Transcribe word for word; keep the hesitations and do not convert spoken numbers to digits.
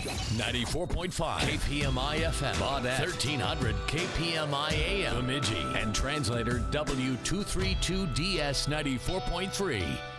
ninety-four point five K P M I F M, Baudette, thirteen hundred K P M I A M, Bemidji, and translator W two thirty-two D S ninety-four point three.